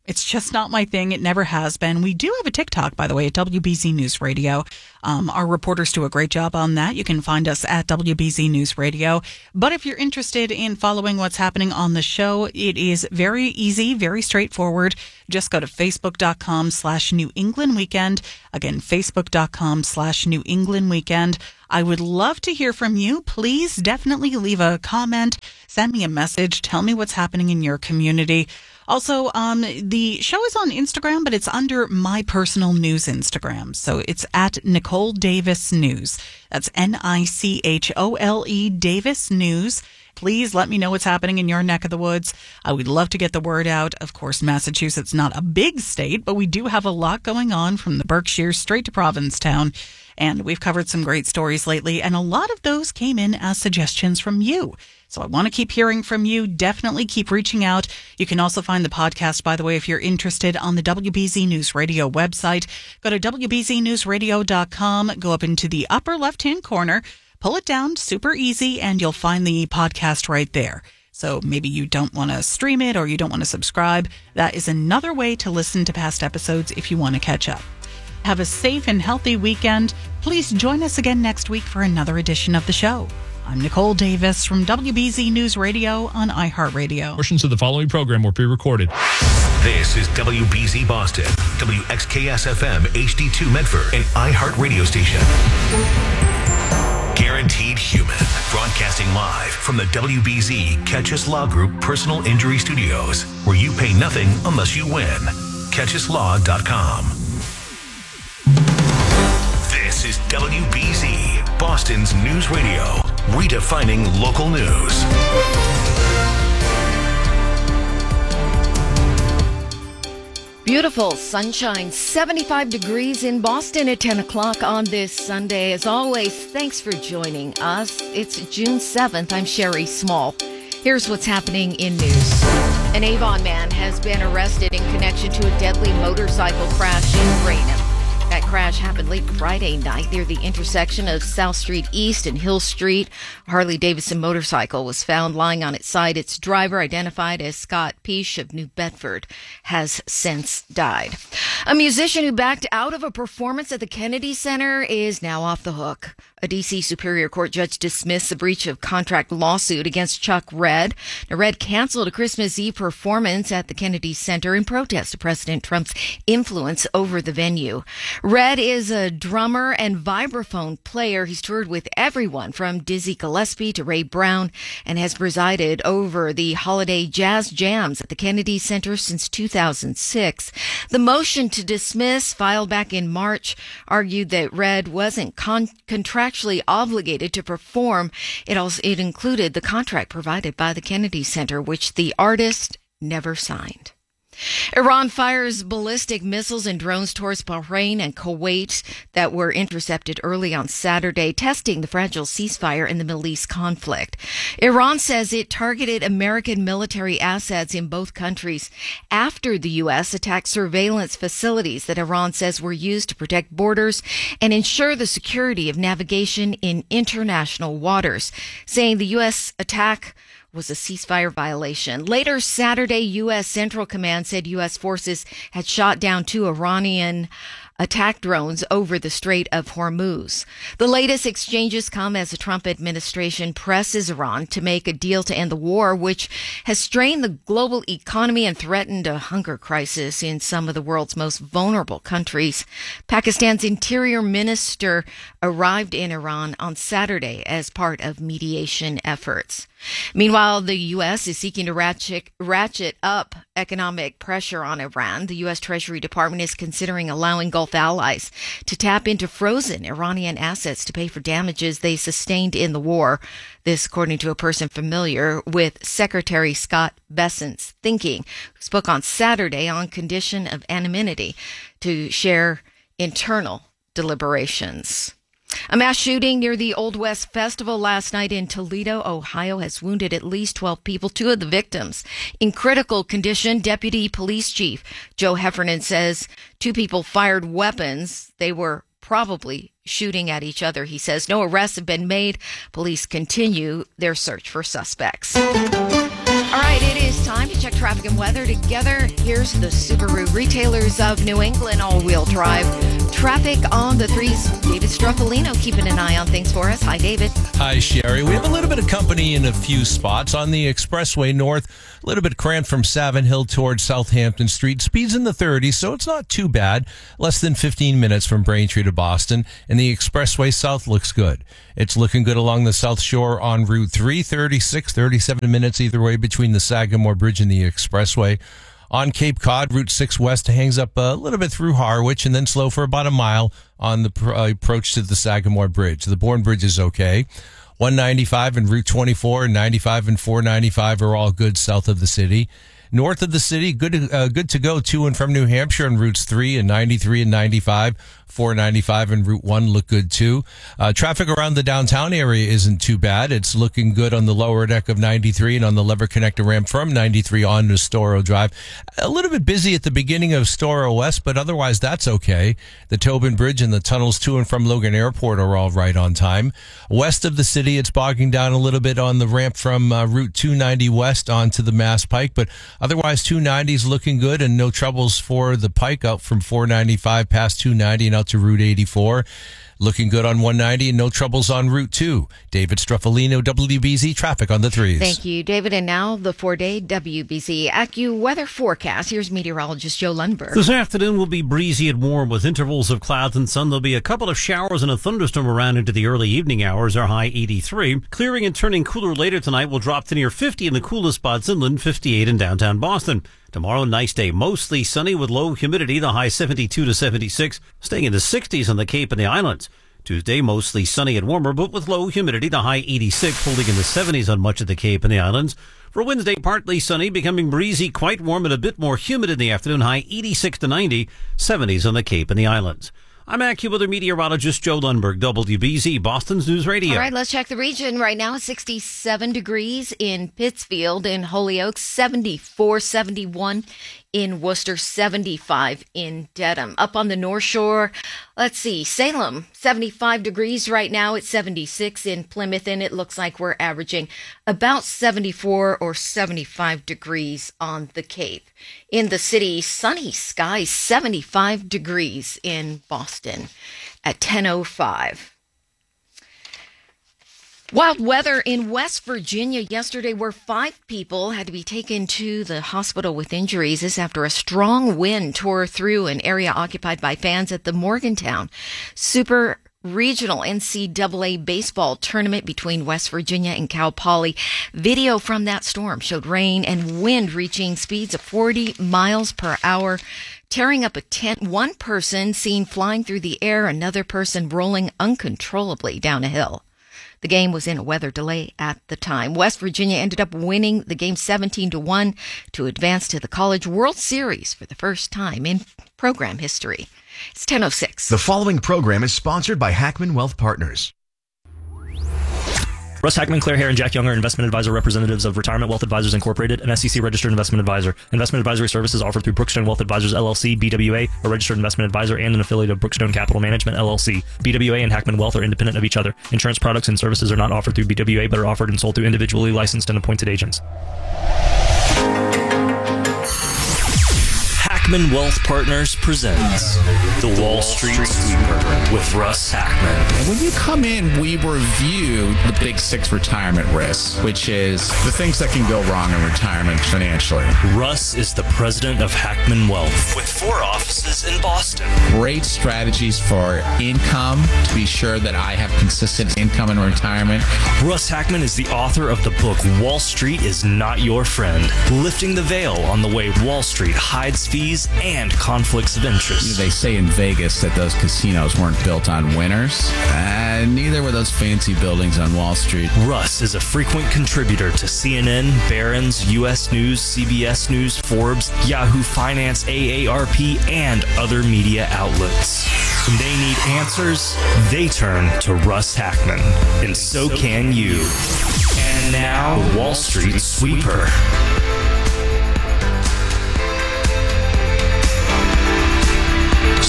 It's just not my thing. It never has been. We do have a TikTok, by the way, at W B Z News Radio. Um, our reporters do a great job on that. You can find us at W B Z News Radio. But if you're interested in following what's happening on the show, it is very easy, very straightforward. Just go to facebook.com slash New England Weekend. Again, facebook.com slash New England Weekend. I would love to hear from you. Please definitely leave a comment, send me a message, tell me what's happening in your community. Also, um, the show is on Instagram, but it's under my personal news Instagram. So it's at Nicole Davis News. That's N I C H O L E Davis News. Please let me know what's happening in your neck of the woods. I would love to get the word out. Of course, Massachusetts, not a big state, but we do have a lot going on from the Berkshires straight to Provincetown. And we've covered some great stories lately, and a lot of those came in as suggestions from you. So I want to keep hearing from you. Definitely keep reaching out. You can also find the podcast, by the way, if you're interested, on the W B Z News Radio website. Go to W B Z news radio dot com, go up into the upper left-hand corner, pull it down, super easy, and you'll find the podcast right there. So maybe you don't want to stream it or you don't want to subscribe. That is another way to listen to past episodes if you want to catch up. Have a safe and healthy weekend. Please join us again next week for another edition of the show. I'm Nicole Davis from W B Z News Radio on iHeartRadio. Portions of the following program were pre-recorded. This is W B Z Boston, W X K S F M H D two Medford, and iHeart Radio Station. Guaranteed Human, broadcasting live from the W B Z Catch Us Law Group Personal Injury Studios, where you pay nothing unless you win. catch us law dot com. This is W B Z, Boston's news radio, redefining local news. Beautiful sunshine, seventy-five degrees in Boston at ten o'clock on this Sunday. As always, thanks for joining us. It's June seventh. I'm Sherry Small. Here's what's happening in news. An Avon man has been arrested in connection to a deadly motorcycle crash in Raynham. That crash happened late Friday night near the intersection of South Street East and Hill Street. A Harley-Davidson motorcycle was found lying on its side. Its driver, identified as Scott Peache of New Bedford, has since died. A musician who backed out of a performance at the Kennedy Center is now off the hook. A D C Superior Court judge dismissed the breach of contract lawsuit against Chuck Redd. Now, Redd canceled a Christmas Eve performance at the Kennedy Center in protest of President Trump's influence over the venue. Redd is a drummer and vibraphone player. He's toured with everyone from Dizzy Gillespie to Ray Brown and has presided over the holiday jazz jams at the Kennedy Center since two thousand six. The motion to dismiss, filed back in March, argued that Redd wasn't con- contractually obligated to perform. It also it included the contract provided by the Kennedy Center, which the artist never signed. Iran fires ballistic missiles and drones towards Bahrain and Kuwait that were intercepted early on Saturday, testing the fragile ceasefire in the Middle East conflict. Iran says it targeted American military assets in both countries after the U S attacked surveillance facilities that Iran says were used to protect borders and ensure the security of navigation in international waters, saying the U S attack was a ceasefire violation. Later Saturday, U S Central Command said U S forces had shot down two Iranian attack drones over the Strait of Hormuz. The latest exchanges come as the Trump administration presses Iran to make a deal to end the war, which has strained the global economy and threatened a hunger crisis in some of the world's most vulnerable countries. Pakistan's interior minister arrived in Iran on Saturday as part of mediation efforts. Meanwhile, the U S is seeking to ratchet, ratchet up economic pressure on Iran. The U S Treasury Department is considering allowing Gulf allies to tap into frozen Iranian assets to pay for damages they sustained in the war. This, according to a person familiar with Secretary Scott Bessent's thinking, who spoke on Saturday on condition of anonymity to share internal deliberations. A mass shooting near the Old West Festival last night in Toledo, Ohio, has wounded at least twelve people, two of the victims in critical condition. Deputy Police Chief Joe Heffernan says two people fired weapons. They were probably shooting at each other, he says. No arrests have been made. Police continue their search for suspects. All right, it is time to check traffic and weather together. Here's the Subaru Retailers of New England all-wheel drive traffic on the threes. David Struffolino keeping an eye on things for us. Hi, David. Hi, Sherry. We have a little bit of company in a few spots on the Expressway North. A little bit cramped from Savin Hill towards Southampton Street. Speeds in the thirties, so it's not too bad. Less than fifteen minutes from Braintree to Boston. And the Expressway South looks good. It's looking good along the South Shore on Route three, thirty-six, thirty-seven minutes either way between the Sagamore Bridge and the Expressway. On Cape Cod, Route six West hangs up a little bit through Harwich and then slow for about a mile on the pr- uh, approach to the Sagamore Bridge. The Bourne Bridge is okay. one ninety-five and Route twenty-four and ninety-five and four ninety-five are all good south of the city. North of the city, good uh, good to go to and from New Hampshire on Routes three and ninety-three and ninety-five. four ninety-five and Route one look good too. Uh, traffic around the downtown area isn't too bad. It's looking good on the lower deck of ninety-three and on the Lever Connector ramp from ninety-three on to Storrow Drive. A little bit busy at the beginning of Storrow West, but otherwise that's okay. The Tobin Bridge and the tunnels to and from Logan Airport are all right on time. West of the city, it's bogging down a little bit on the ramp from uh, Route two ninety West onto the Mass Pike, but otherwise two ninety is looking good and no troubles for the Pike out from four ninety-five past two ninety and out to Route eighty-four. Looking good on one ninety and no troubles on Route two. David Struffolino, W B Z Traffic on the threes. Thank you, David. And now the four-day W B Z AccuWeather forecast. Here's meteorologist Joe Lundberg. This afternoon will be breezy and warm with intervals of clouds and sun. There'll be a couple of showers and a thunderstorm around into the early evening hours. Our high eighty-three. Clearing and turning cooler later tonight will drop to near fifty in the coolest spots inland, fifty-eight in downtown Boston. Tomorrow, nice day, mostly sunny with low humidity, the high seventy-two to seventy-six, staying in the sixties on the Cape and the Islands. Tuesday, mostly sunny and warmer, but with low humidity, the high eighty-six, holding in the seventies on much of the Cape and the Islands. For Wednesday, partly sunny, becoming breezy, quite warm, and a bit more humid in the afternoon, high eighty-six to ninety, seventies on the Cape and the Islands. I'm AccuWeather meteorologist Joe Lundberg, W B Z, Boston's News Radio. All right, let's check the region. Right now, sixty-seven degrees in Pittsfield, in Holyoke, seventy-four, seventy-one in Worcester, seventy-five in Dedham. Up on the North Shore, let's see, Salem, seventy-five degrees right now. It's seventy-six in Plymouth, and it looks like we're averaging about seventy-four or seventy-five degrees on the Cape. In the city, sunny skies, seventy-five degrees in Boston at ten oh five. Wild weather in West Virginia yesterday, where five people had to be taken to the hospital with injuries. This after a strong wind tore through an area occupied by fans at the Morgantown Super Regional N C double A baseball tournament between West Virginia and Cal Poly. Video from that storm showed rain and wind reaching speeds of forty miles per hour, tearing up a tent. One person seen flying through the air, another person rolling uncontrollably down a hill. The game was in a weather delay at the time. West Virginia ended up winning the game seventeen to one to advance to the College World Series for the first time in program history. It's ten oh six. The following program is sponsored by Hackman Wealth Partners. Russ Hackman, Claire Hare, and Jack Young are investment advisor representatives of Retirement Wealth Advisors Incorporated, an S E C-registered investment advisor. Investment advisory services offered through Brookstone Wealth Advisors, L L C, B W A, a registered investment advisor and an affiliate of Brookstone Capital Management, L L C. B W A and Hackman Wealth are independent of each other. Insurance products and services are not offered through B W A, but are offered and sold through individually licensed and appointed agents. Hackman Wealth Partners presents The Wall Street Sweeper with Russ Hackman. When you come in, we review the big six retirement risks, which is the things that can go wrong in retirement financially. Russ is the president of Hackman Wealth with four offices in Boston. Great strategies for income, to be sure that I have consistent income in retirement. Russ Hackman is the author of the book Wall Street is Not Your Friend, lifting the veil on the way Wall Street hides fees and conflicts of interest. They say in Vegas that those casinos weren't built on winners, and neither were those fancy buildings on Wall Street. Russ is a frequent contributor to C N N, Barron's, U S News, C B S News, Forbes, Yahoo Finance, A A R P, and other media outlets. When they need answers, they turn to Russ Hackman, and so can you. And now, Wall Street Sweeper.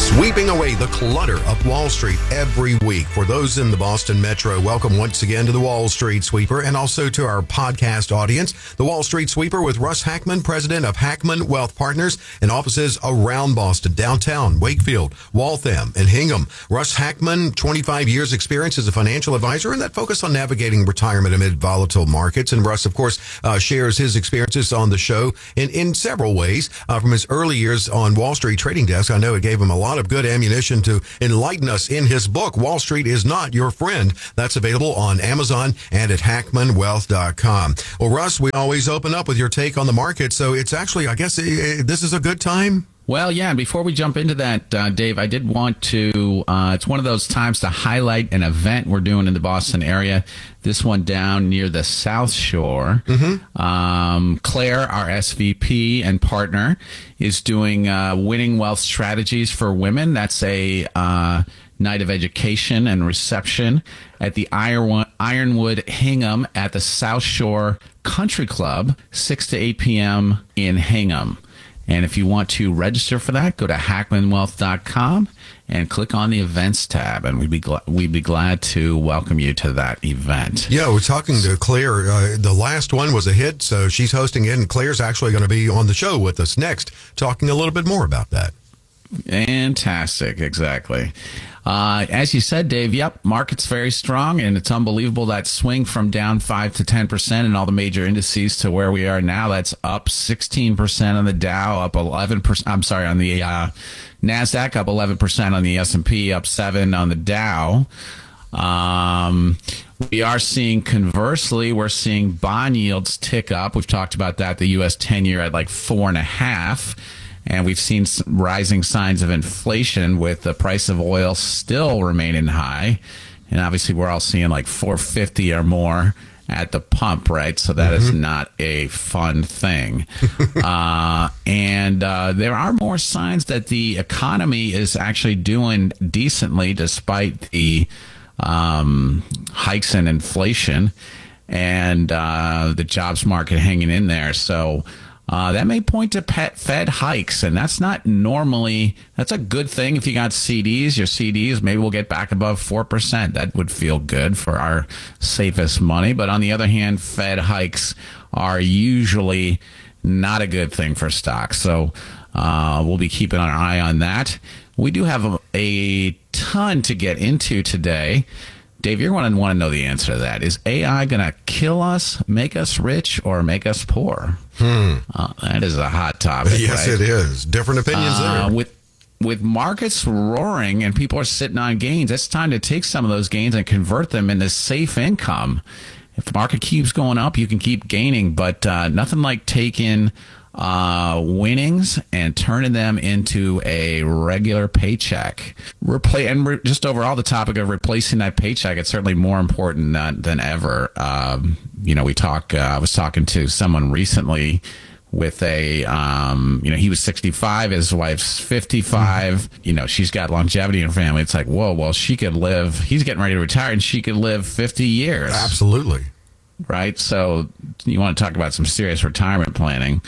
Sweeping away the clutter of Wall Street every week. For those in the Boston Metro, welcome once again to the Wall Street Sweeper and also to our podcast audience. The Wall Street Sweeper with Russ Hackman, president of Hackman Wealth Partners and offices around Boston, downtown, Wakefield, Waltham, and Hingham. Russ Hackman, twenty-five years experience as a financial advisor and that focus on navigating retirement amid volatile markets. And Russ, of course, uh, shares his experiences on the show in, in several ways. Uh, from his early years on Wall Street trading desk, I know it gave him a lot of good ammunition to enlighten us in his book, Wall Street is Not Your Friend. That's available on Amazon and at hackman wealth dot com. Well, Russ, we always open up with your take on the market. So it's actually, I guess, uh, this is a good time. Well, yeah, and before we jump into that, uh, Dave, I did want to, uh, it's one of those times to highlight an event we're doing in the Boston area. This one down near the South Shore. Mm-hmm. Um, Claire, our S V P and partner, is doing uh, Winning Wealth Strategies for Women. That's a uh, night of education and reception at the Ironwood Hingham at the South Shore Country Club, six to eight p.m. in Hingham. And if you want to register for that, go to hackman wealth dot com and click on the events tab, and we'd be gl- we'd be glad to welcome you to that event. Yeah, we're talking to Claire. Uh, the last one was a hit, so she's hosting it, and Claire's actually going to be on the show with us next, talking a little bit more about that. Fantastic, exactly. Uh, as you said, Dave, yep, market's very strong, and it's unbelievable that swing from down five to ten percent in all the major indices to where we are now. That's up sixteen percent on the Dow, up eleven percent. I'm sorry, on the uh, NASDAQ, up eleven percent on the S and P, up seven on the Dow. Um, we are seeing, conversely, we're seeing bond yields tick up. We've talked about that, the U S ten-year at like four and a half. And we've seen some rising signs of inflation with the price of oil still remaining high. And obviously, we're all seeing like four fifty or more at the pump, right? So that mm-hmm. is not a fun thing. uh, and uh, there are more signs that the economy is actually doing decently despite the um, hikes in inflation and uh, the jobs market hanging in there. So Uh, that may point to pet Fed hikes, and that's not normally, that's a good thing if you got C Ds. Your C Ds, maybe we'll get back above four percent. That would feel good for our safest money. But on the other hand, Fed hikes are usually not a good thing for stocks. So uh, we'll be keeping our eye on that. We do have a, a ton to get into today. Dave, you're going to want to know the answer to that. Is A I going to kill us, make us rich, or make us poor? Hmm. Uh, that is a hot topic. Yes, right? it is. Different opinions uh, there. With with markets roaring and people are sitting on gains, it's time to take some of those gains and convert them into safe income. If the market keeps going up, you can keep gaining, but uh, nothing like taking uh, winnings and turning them into a regular paycheck. Repla- and re- just overall, the topic of replacing that paycheck, it's certainly more important than, than ever. Um, you know, we talk, uh, I was talking to someone recently with a, um, you know, he was sixty-five, his wife's fifty-five, mm-hmm. you know, she's got longevity in her family. It's like, whoa, well, she could live, he's getting ready to retire and she could live fifty years. Absolutely. Right? So you want to talk about some serious retirement planning.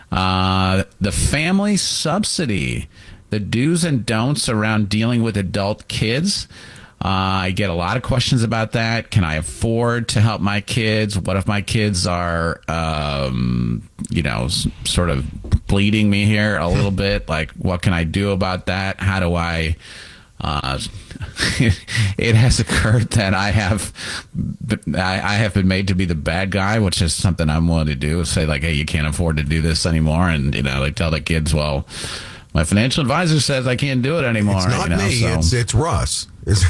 Uh, the family subsidy, the do's and don'ts around dealing with adult kids. Uh, I get a lot of questions about that. Can I afford to help my kids? What if my kids are, um, you know, s- sort of bleeding me here a little bit? Like, what can I do about that? How do I... Uh, it has occurred that I have, I have been made to be the bad guy, which is something I'm willing to do. Say like, hey, you can't afford to do this anymore, and you know, like tell the kids, well, my financial advisor says I can't do it anymore. It's not you know, me. so. It's it's Russ.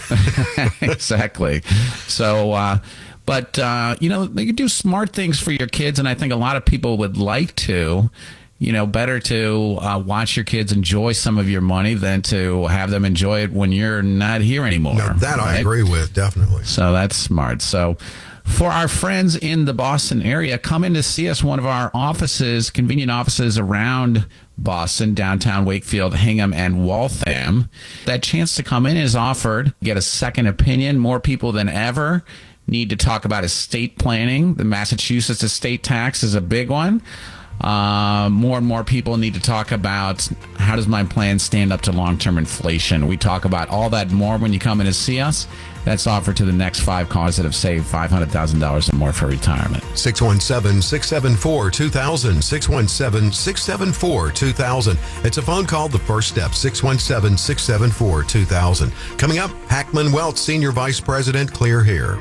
Exactly. So, uh, but uh, you know, you can do smart things for your kids, and I think a lot of people would like to. You know, better to uh, watch your kids enjoy some of your money than to have them enjoy it when you're not here anymore. No, that right? I agree with, definitely. So that's smart. So for our friends in the Boston area, come in to see us. One of our offices, convenient offices around Boston, downtown Wakefield, Hingham, and Waltham. That chance to come in is offered. Get a second opinion. More people than ever need to talk about estate planning. The Massachusetts estate tax is a big one. Uh, more and more people need to talk about how does my plan stand up to long-term inflation. We talk about all that more when you come in to see us. That's offered to the next five callers that have saved five hundred thousand dollars or more for retirement. six one seven, six seven four, two thousand. six one seven, six seven four, two thousand. It's a phone call, the first step. six one seven, six seven four, two thousand. Coming up, Hackman Wealth Senior Vice President, Clear here.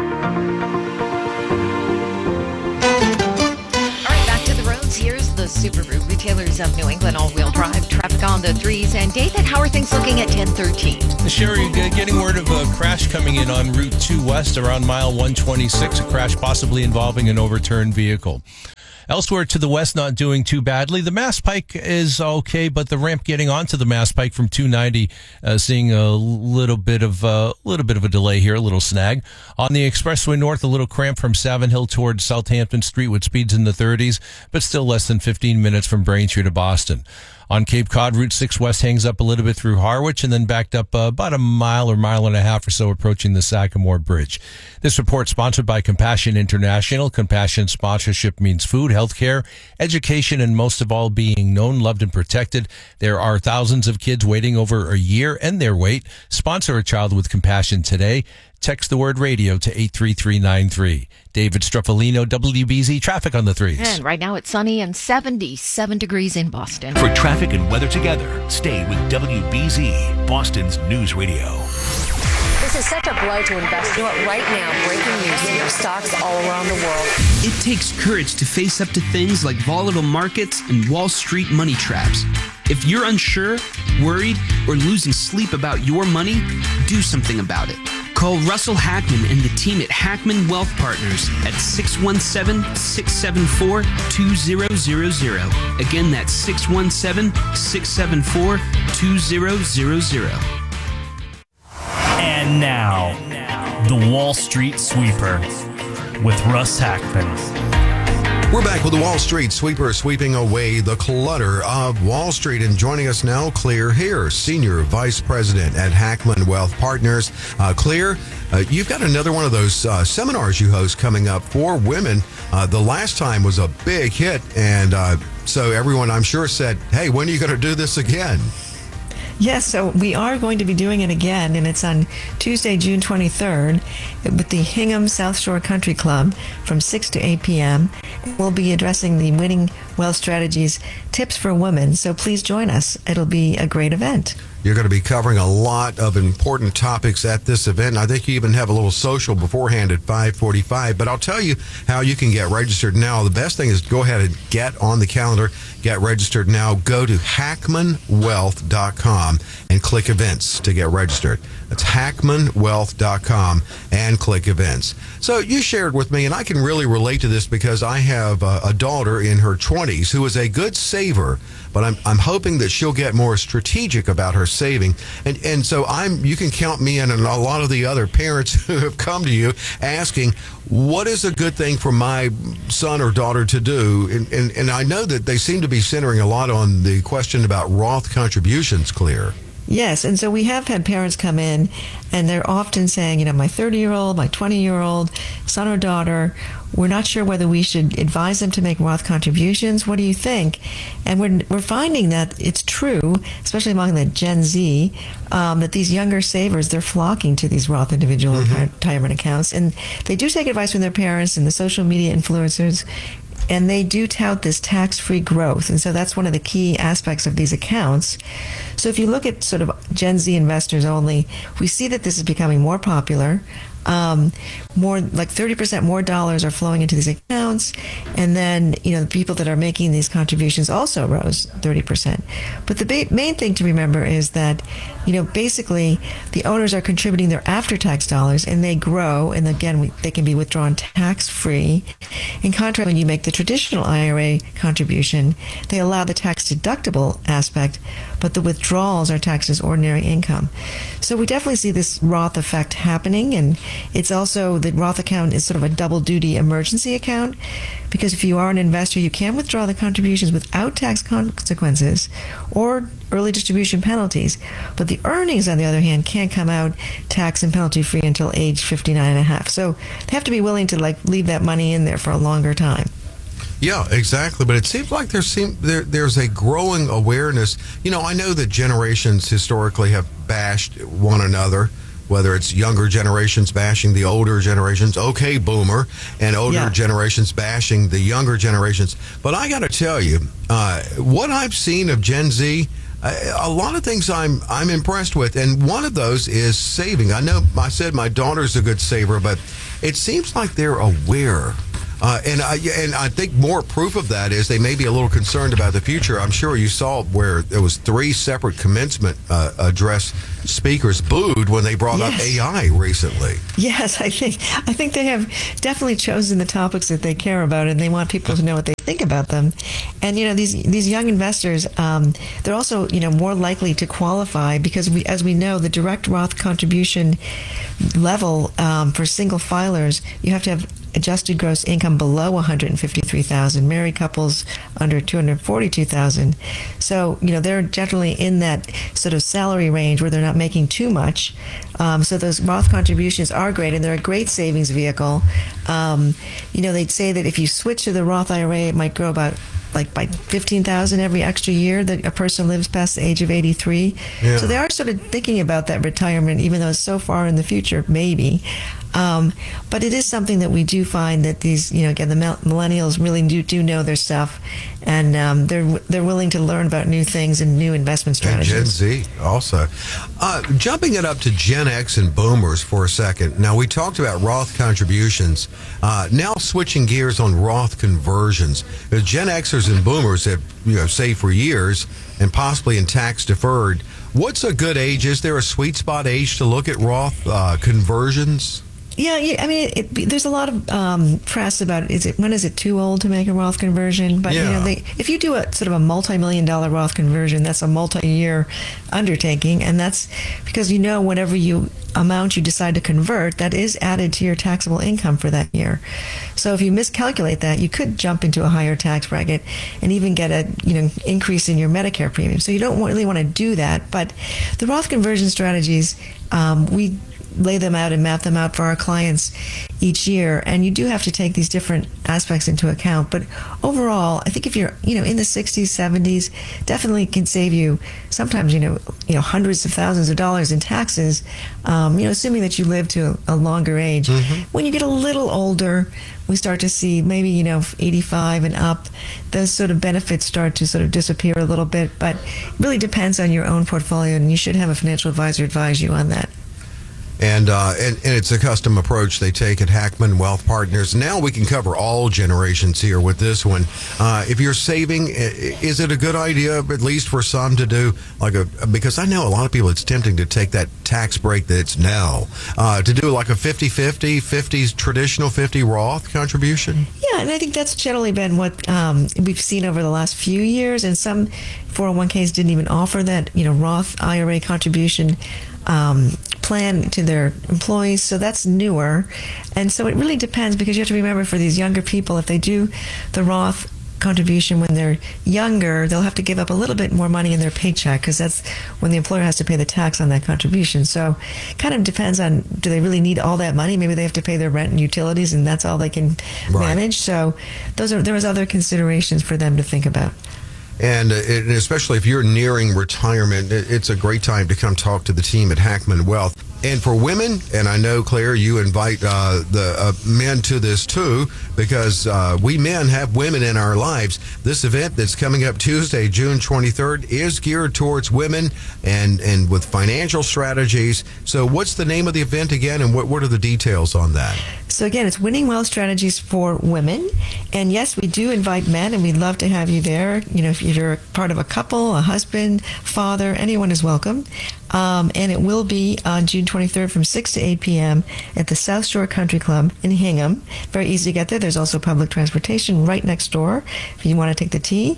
Here's the Subaru Retailers of New England all-wheel drive traffic on the threes. And David, how are things looking at ten thirteen? Sherry, getting word of a crash coming in on Route two West around mile one twenty-six, a crash possibly involving an overturned vehicle. Elsewhere to the west, not doing too badly. The Mass Pike is okay, but the ramp getting onto the Mass Pike from two ninety, uh, seeing a little bit of a uh, little bit of a delay here, a little snag. On the Expressway North, a little cramp from Savin Hill towards Southampton Street with speeds in the thirties, but still less than fifteen minutes from Braintree to Boston. On Cape Cod, Route six West hangs up a little bit through Harwich and then backed up uh, about a mile or mile and a half or so approaching the Sagamore Bridge. This report sponsored by Compassion International. Compassion sponsorship means food, healthcare, education, and most of all, being known, loved, and protected. There are thousands of kids waiting over a year and their wait. Sponsor a child with compassion today. Text the word radio to eight three three nine three. David Struffolino, W B Z Traffic on the threes. And right now it's sunny and seventy-seven degrees in Boston. For traffic and weather together, stay with W B Z, Boston's News Radio. This is such a blow to investors. You know what? Right now, breaking news here, stocks all around the world. It takes courage to face up to things like volatile markets and Wall Street money traps. If you're unsure, worried, or losing sleep about your money, do something about it. Call Russell Hackman and the team at Hackman Wealth Partners at six one seven, six seven four, two zero zero zero. Again, that's six one seven, six seven four, two zero zero zero. And now, the Wall Street Sweeper with Russ Hackman. We're back with the Wall Street Sweeper, sweeping away the clutter of Wall Street. And joining us now, Clear here, Senior Vice President at Hackman Wealth Partners. Uh, Clear, uh, you've got another one of those uh, seminars you host coming up for women. Uh, the last time was a big hit, and uh, so everyone, I'm sure, said, hey, when are you going to do this again? Yes, so we are going to be doing it again, and it's on Tuesday, June twenty-third, with the Hingham South Shore Country Club from six to eight p.m. We'll be addressing the Winning Wealth Strategies Tips for Women, so please join us. It'll be a great event. You're going to be covering a lot of important topics at this event. I think you even have a little social beforehand at five forty-five. But I'll tell you how you can get registered now. The best thing is to go ahead and get on the calendar, get registered now. Go to hackman wealth dot com and click events to get registered. That's hackman wealth dot com and click events. So you shared with me, and I can really relate to this because I have a, a daughter in her twenties who is a good saver, but I'm I'm hoping that she'll get more strategic about her saving. And and so I'm you can count me in and a lot of the other parents who have come to you asking, what is a good thing for my son or daughter to do? And, and, and I know that they seem to be centering a lot on the question about Roth contributions, Clear. Yes, and so we have had parents come in, and they're often saying, you know, my thirty-year-old, my twenty-year-old son or daughter, we're not sure whether we should advise them to make Roth contributions. What do you think? And we're we're finding that it's true, especially among the Gen Z, um, that these younger savers, they're flocking to these Roth individual mm-hmm. retirement accounts, and they do take advice from their parents and the social media influencers. And they do tout this tax-free growth. And so that's one of the key aspects of these accounts. So if you look at sort of Gen Z investors only, we see that this is becoming more popular. Um, more like thirty percent more dollars are flowing into these accounts. And then, you know, the people that are making these contributions also rose thirty percent. But the ba- main thing to remember is that, you know, basically the owners are contributing their after-tax dollars and they grow. And again, we, they can be withdrawn tax-free. In contrast, when you make the traditional I R A contribution, they allow the tax-deductible aspect, but the withdrawals are taxed as ordinary income. So we definitely see this Roth effect happening, and it's also, the Roth account is sort of a double-duty emergency account, because if you are an investor, you can withdraw the contributions without tax consequences or early distribution penalties, but the earnings, on the other hand, can't come out tax and penalty-free until age fifty-nine and a half. So they have to be willing to like leave that money in there for a longer time. Yeah, exactly. But it seems like there seem there there's a growing awareness. You know, I know that generations historically have bashed one another, whether it's younger generations bashing the older generations, okay, boomer, and older Yeah. generations bashing the younger generations. But I got to tell you, uh, what I've seen of Gen Z, uh, a lot of things I'm I'm impressed with, and one of those is saving. I know I said my daughter's a good saver, but it seems like they're aware. Uh, and I and I think more proof of that is they may be a little concerned about the future. I'm sure you saw where there was three separate commencement uh, address speakers booed when they brought Yes. up A I recently. Yes, I think I think they have definitely chosen the topics that they care about, and they want people to know what they think about them. And you know, these these young investors, um, they're also you know more likely to qualify because we, as we know, the direct Roth contribution level um, for single filers, you have to have adjusted gross income below one hundred fifty-three thousand, married couples under two hundred forty-two thousand. So, you know, they're generally in that sort of salary range where they're not making too much. Um, so those Roth contributions are great, and they're a great savings vehicle. Um, you know, they'd say that if you switch to the Roth I R A, it might grow about like by fifteen thousand every extra year that a person lives past the age of eighty-three. Yeah. So they are sort of thinking about that retirement, even though it's so far in the future, maybe. Um, but it is something that we do find that these, you know, again, the mil- millennials really do, do know their stuff, and um, they're they're willing to learn about new things and new investment And strategies. Gen Z also. Uh, jumping it up to Gen X and boomers for a second. Now, we talked about Roth contributions. Uh, now switching gears on Roth conversions. The Gen Xers and boomers have, you know, saved for years and possibly in tax deferred. What's a good age? Is there a sweet spot age to look at Roth uh, conversions? Yeah, yeah, I mean, it, it, there's a lot of um, press about is it when is it too old to make a Roth conversion? But you Yeah. know, they, if you do a sort of a multi-million dollar Roth conversion, that's a multi-year undertaking, and that's because you know whatever you amount you decide to convert, that is added to your taxable income for that year. So if you miscalculate that, you could jump into a higher tax bracket and even get a you know increase in your Medicare premium. So you don't really want to do that. But the Roth conversion strategies, um, we lay them out and map them out for our clients each year, and you do have to take these different aspects into account. But overall, I think if you're you know in the sixties, seventies, definitely can save you sometimes you know you know hundreds of thousands of dollars in taxes, um, you know assuming that you live to a, a longer age. When you get a little older, we start to see maybe you know eighty-five and up, those sort of benefits start to sort of disappear a little bit. But it really depends on your own portfolio, and you should have a financial advisor advise you on that. And, uh, and and it's a custom approach they take at Hackman Wealth Partners. Now we can cover all generations here with this one. Uh, if you're saving, i- is it a good idea, at least for some, to do like a, because I know a lot of people, it's tempting to take that tax break that it's now, uh, to do like a fifty-fifty, fifties traditional fifty Roth contribution? Yeah, and I think that's generally been what um, we've seen over the last few years. And some four oh one k's didn't even offer that, you know, Roth I R A contribution um, plan to their employees. So that's newer. And so it really depends, because you have to remember, for these younger people, if they do the Roth contribution when they're younger, they'll have to give up a little bit more money in their paycheck, because that's when the employer has to pay the tax on that contribution. So it kind of depends on, do they really need all that money? Maybe they have to pay their rent and utilities, and that's all they can Right. manage. So those are there was other considerations for them to think about. And, uh, it, and especially if you're nearing retirement, it, it's a great time to come talk to the team at Hackman Wealth. And for women, and I know, Claire, you invite uh, the uh, men to this too, because uh, we men have women in our lives. This event that's coming up Tuesday, June twenty-third, is geared towards women and, and with financial strategies. So what's the name of the event again, and what, what are the details on that? So again, it's Winning Wealth Strategies for Women. And yes, we do invite men, and we'd love to have you there. You know, if you're part of a couple, a husband, father, anyone is welcome. Um, and it will be on June twenty-third from six to eight p.m. at the South Shore Country Club in Hingham. Very easy to get there. There's also public transportation right next door if you want to take the T.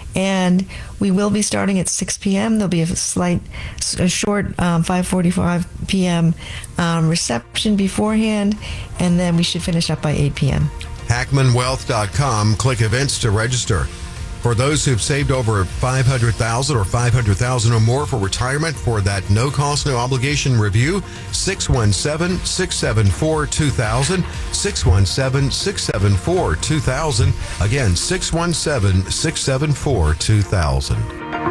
And we will be starting at six p.m. There'll be a slight, a short um, five forty-five p.m. Um, reception beforehand, and then we should finish up by eight p.m. Hackman Wealth dot com. Click events to register. For those who've saved over five hundred thousand dollars or five hundred thousand dollars or more for retirement for that no cost, no obligation review, six one seven, six seven four, two thousand, six one seven, six seven four, two thousand. Again, six one seven, six seven four, two thousand.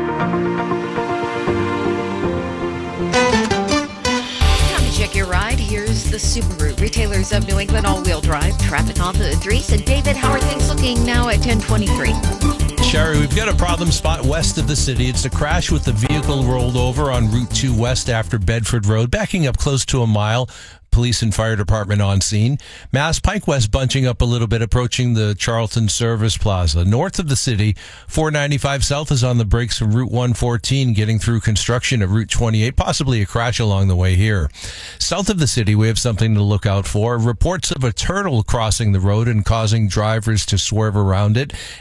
Check your ride. Here's the Subaru Retailers of New England all-wheel drive traffic on the Dries and David. How are things looking now at ten twenty-three? Sherry, we've got a problem spot west of the city. It's a crash with the vehicle rolled over on Route two West after Bedford Road, backing up close to a mile. Police and fire department on scene. Mass Pike West bunching up a little bit, approaching the Charlton Service Plaza. North of the city, four ninety-five South is on the brakes from Route one fourteen, getting through construction at Route twenty-eight, possibly a crash along the way here. South of the city, we have something to look out for. Reports of a turtle crossing the road and causing drivers to swerve around it.